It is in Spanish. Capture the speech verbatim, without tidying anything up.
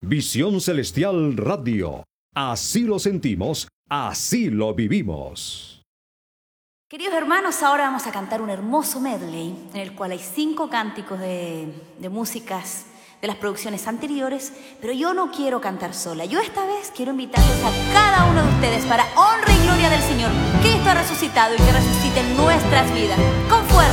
Visión Celestial Radio. Así lo sentimos, así lo vivimos. Queridos hermanos, ahora vamos a cantar un hermoso medley en el cual hay cinco cánticos de, de músicas de las producciones anteriores, pero yo no quiero cantar sola. Yo esta vez quiero invitarles a cada uno de ustedes para honra y gloria del Señor. Cristo ha resucitado y que resucite en nuestras vidas. Con fuerza.